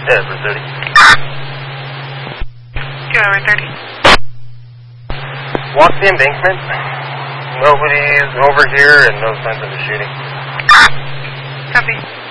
Yeah, for 30. Go over 30. Walk the embankment. Nobody's over here and no signs of a shooting. Copy.